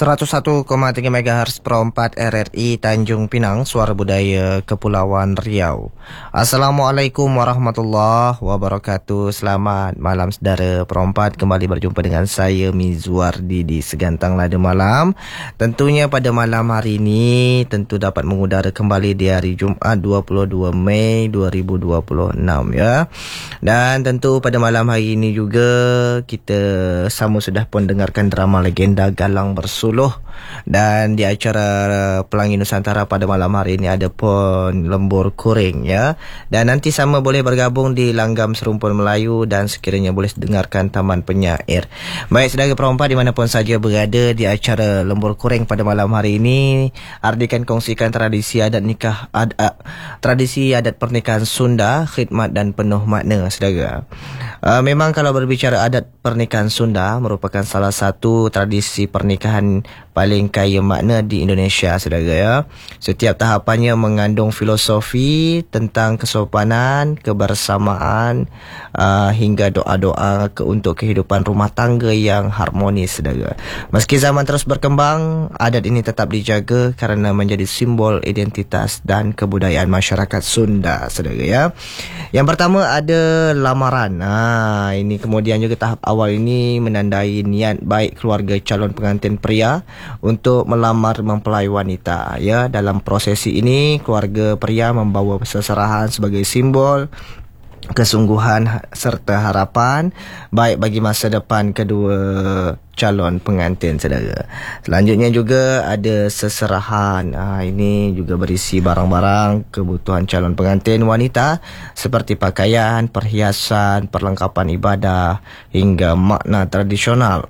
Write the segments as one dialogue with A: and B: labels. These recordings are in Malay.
A: 101,3 MHz Pro 4 RRI Tanjung Pinang, Suara Budaya Kepulauan Riau. Assalamualaikum warahmatullahi wabarakatuh. Selamat malam saudara Pro 4. Kembali berjumpa dengan saya Mizwardi di Segantang Lada Malam. Tentunya pada malam hari ini tentu dapat mengudara kembali di hari Jumaat 22 Mei 2026 ya. Dan tentu pada malam hari ini juga kita sama sudah pun dengarkan drama legenda Galang Bersuluh. Dan di acara Pelangi Nusantara pada malam hari ini ada pun lembur kuring ya. Dan nanti sama boleh bergabung di Langgam Serumpun Melayu dan sekiranya boleh dengarkan Taman Penyair. Baik saudara perempuan dimanapun saja berada di acara lembur kuring pada malam hari ini, Ardikan kongsikan tradisi adat tradisi adat pernikahan Sunda, khidmat dan penuh makna saudara. Memang kalau berbicara adat pernikahan Sunda merupakan salah satu tradisi pernikahan paling kaya makna di Indonesia saudara ya. Setiap tahapannya mengandung filosofi tentang kesopanan, kebersamaan hingga doa-doa untuk kehidupan rumah tangga yang harmonis saudara. Meski zaman terus berkembang, adat ini tetap dijaga kerana menjadi simbol identitas dan kebudayaan masyarakat Sunda saudara ya. Yang pertama ada lamaran. Ini kemudian juga tahap awal ini menandai niat baik keluarga calon pengantin pria untuk melamar mempelai wanita ya. Dalam prosesi ini keluarga pria membawa seserahan sebagai simbol kesungguhan serta harapan baik bagi masa depan kedua calon pengantin saudara. Selanjutnya juga ada seserahan. Ini juga berisi barang-barang kebutuhan calon pengantin wanita seperti pakaian, perhiasan, perlengkapan ibadah hingga makna tradisional.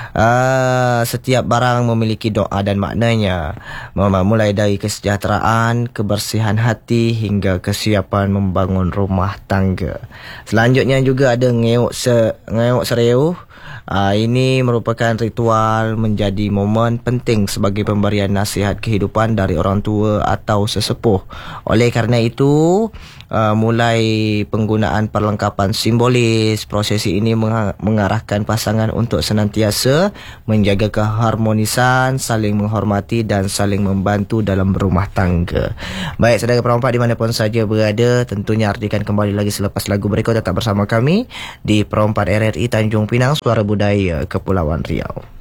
A: Setiap barang memiliki doa dan maknanya, mulai dari kesejahteraan, kebersihan hati hingga kesiapan membangun rumah tangga. Selanjutnya juga ada ngeok sereuh. Ini merupakan ritual menjadi momen penting sebagai pemberian nasihat kehidupan dari orang tua atau sesepuh. Oleh kerana itu, mulai penggunaan perlengkapan simbolis, prosesi ini mengarahkan pasangan untuk senantiasa menjaga keharmonisan, saling menghormati dan saling membantu dalam berumah tangga. Baik saudara perempuan dimanapun saja berada, tentunya artikan kembali lagi selepas lagu berikut. Tetap bersama kami di Pro 4 RRI Tanjung Pinang, Suara Budaya Kepulauan Riau.